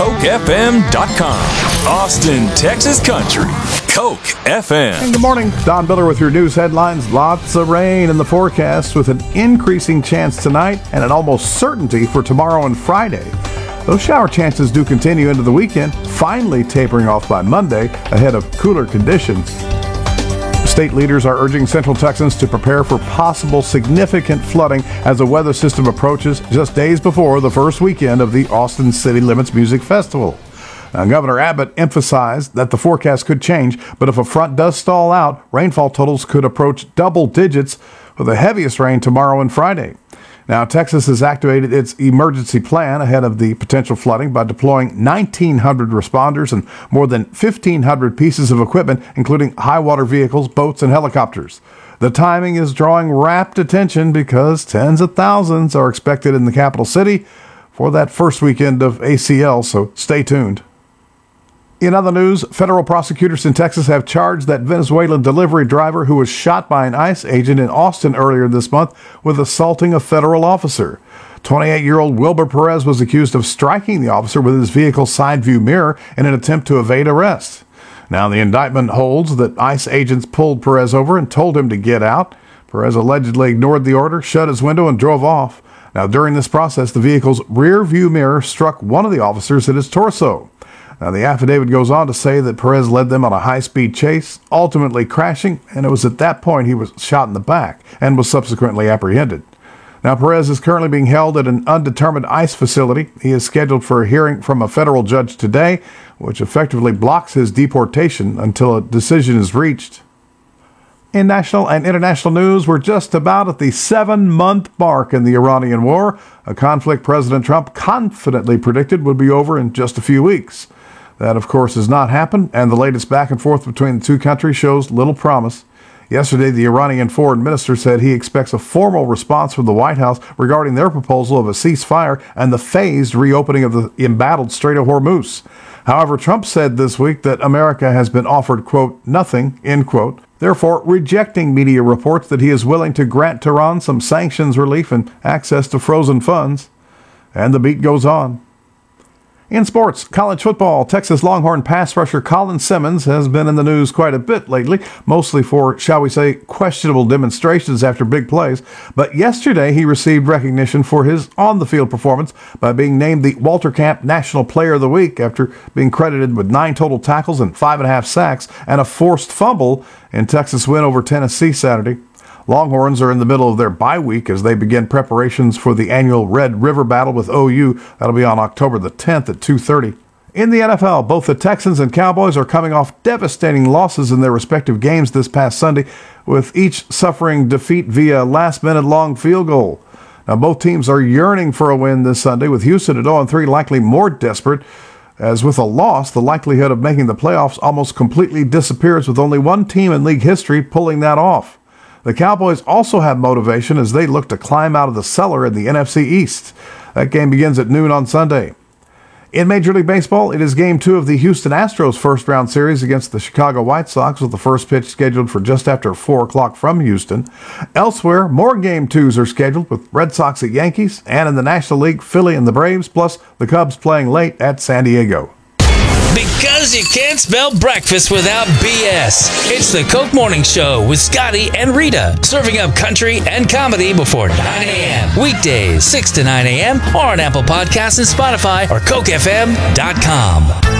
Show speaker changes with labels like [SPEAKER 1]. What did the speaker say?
[SPEAKER 1] CokeFM.com. Austin, Texas Country. Coke FM.
[SPEAKER 2] And good morning. Don Biller with your news headlines. Lots of rain in the forecast with an increasing chance tonight and an almost certainty for tomorrow and Friday. Those shower chances do continue into the weekend, finally tapering off by Monday ahead of cooler conditions. State leaders are urging Central Texans to prepare for possible significant flooding as the weather system approaches just days before the first weekend of the Austin City Limits Music Festival. Now, Governor Abbott emphasized that the forecast could change, but if a front does stall out, rainfall totals could approach double digits with the heaviest rain tomorrow and Friday. Now, Texas has activated its emergency plan ahead of the potential flooding by deploying 1,900 responders and more than 1,500 pieces of equipment, including high-water vehicles, boats, and helicopters. The timing is drawing rapt attention because tens of thousands are expected in the capital city for that first weekend of ACL, so stay tuned. In other news, federal prosecutors in Texas have charged that Venezuelan delivery driver who was shot by an ICE agent in Austin earlier this month with assaulting a federal officer. 28-year-old Wilber Perez was accused of striking the officer with his vehicle's side view mirror in an attempt to evade arrest. Now, the indictment holds that ICE agents pulled Perez over and told him to get out. Perez allegedly ignored the order, shut his window, and drove off. Now, during this process, the vehicle's rear view mirror struck one of the officers in his torso. Now, the affidavit goes on to say that Perez led them on a high-speed chase, ultimately crashing, and it was at that point he was shot in the back and was subsequently apprehended. Now, Perez is currently being held at an undetermined ICE facility. He is scheduled for a hearing from a federal judge today, which effectively blocks his deportation until a decision is reached. In national and international news, we're just about at the 7-month mark in the Iranian war, a conflict President Trump confidently predicted would be over in just a few weeks. That, of course, has not happened, and the latest back and forth between the two countries shows little promise. Yesterday, the Iranian foreign minister said he expects a formal response from the White House regarding their proposal of a ceasefire and the phased reopening of the embattled Strait of Hormuz. However, Trump said this week that America has been offered, quote, nothing, end quote, therefore rejecting media reports that he is willing to grant Tehran some sanctions relief and access to frozen funds. And the beat goes on. In sports, college football, Texas Longhorn pass rusher Colin Simmons has been in the news quite a bit lately, mostly for, shall we say, questionable demonstrations after big plays. But yesterday he received recognition for his on-the-field performance by being named the Walter Camp National Player of the Week after being credited with 9 total tackles and 5.5 sacks and a forced fumble in Texas' win over Tennessee Saturday. Longhorns are in the middle of their bye week as they begin preparations for the annual Red River Battle with OU. That'll be on October the 10th at 2:30. In the NFL, both the Texans and Cowboys are coming off devastating losses in their respective games this past Sunday, with each suffering defeat via last-minute long field goal. Now, both teams are yearning for a win this Sunday, with Houston at 0-3 likely more desperate, as with a loss, the likelihood of making the playoffs almost completely disappears, with only one team in league history pulling that off. The Cowboys also have motivation as they look to climb out of the cellar in the NFC East. That game begins at noon on Sunday. In Major League Baseball, it is Game 2 of the Houston Astros first-round series against the Chicago White Sox, with the first pitch scheduled for just after 4 o'clock from Houston. Elsewhere, more Game 2s are scheduled, with Red Sox at Yankees, and in the National League, Philly and the Braves, plus the Cubs playing late at San Diego.
[SPEAKER 3] Because you can't spell breakfast without BS. It's the Coke Morning Show with Scotty and Rita, serving up country and comedy before 9 a.m. Weekdays, 6 to 9 a.m. or on Apple Podcasts and Spotify or CokeFM.com.